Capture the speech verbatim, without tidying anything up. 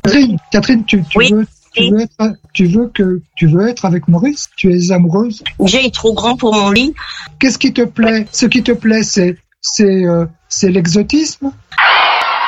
Catherine, Catherine, tu, tu Oui. veux, tu Oui. veux être, tu veux que, tu veux être avec Maurice? Tu es amoureuse? Déjà, il est trop grand pour mon lit. Qu'est-ce qui te plaît? Ce qui te plaît, c'est, c'est, euh, c'est l'exotisme?